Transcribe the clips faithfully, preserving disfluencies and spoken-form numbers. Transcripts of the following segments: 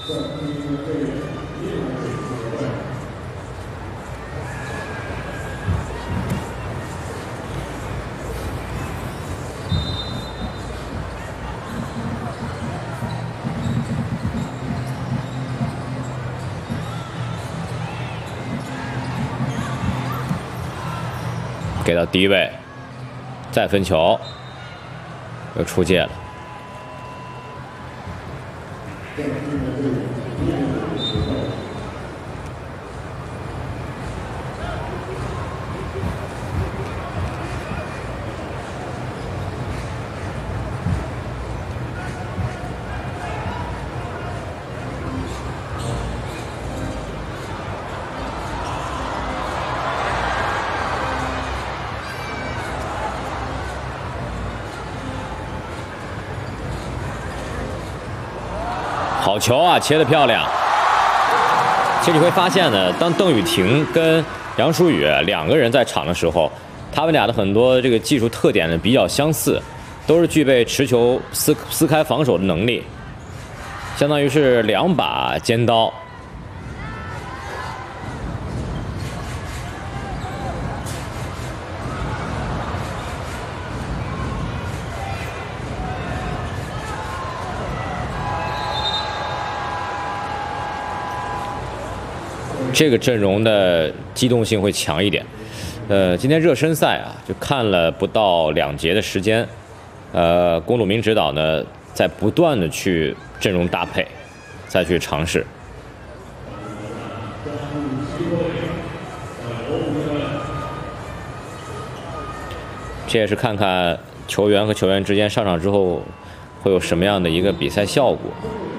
给到低位，再分球，又出界了。好球啊，切得漂亮！其实你会发现呢，当邓雨婷跟杨舒雨两个人在场的时候，他们俩的很多这个技术特点呢比较相似，都是具备持球撕撕开防守的能力，相当于是两把尖刀。这个阵容的机动性会强一点。呃，今天热身赛啊，就看了不到两节的时间。呃，龚鲁明指导呢，在不断的去阵容搭配，再去尝试。这也是看看球员和球员之间上场之后会有什么样的一个比赛效果。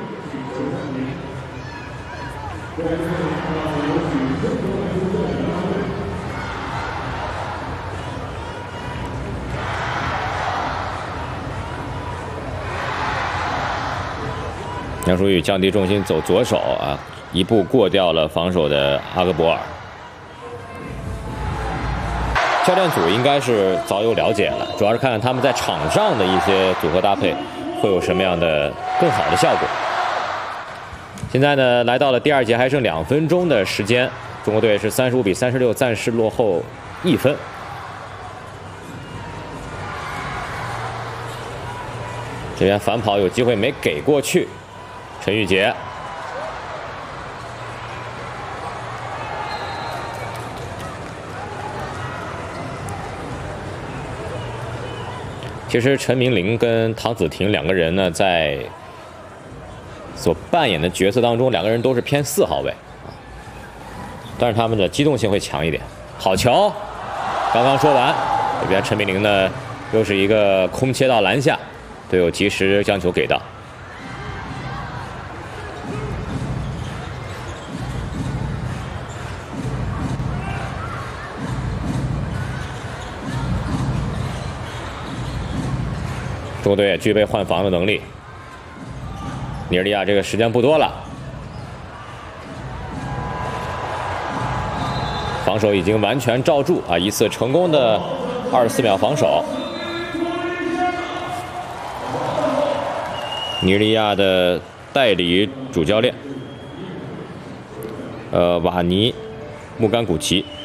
杨舒雨降低重心走左手啊，一步过掉了防守的阿格博尔。教练组应该是早有了解了，主要是看看他们在场上的一些组合搭配会有什么样的更好的效果。现在呢，来到了第二节，还剩两分钟的时间，中国队是三十五比三十六，暂时落后一分。这边反跑有机会没给过去。陈玉洁，其实陈明玲跟唐子婷两个人呢，在所扮演的角色当中，两个人都是偏四号位啊，但是他们的机动性会强一点。好球！刚刚说完，这边陈明玲呢，又是一个空切到篮下，队友及时将球给到。中国队也具备换防的能力。尼日利亚这个时间不多了，防守已经完全罩住啊！一次成功的二十四秒防守。尼日利亚的代理主教练，呃，瓦尼穆甘古奇。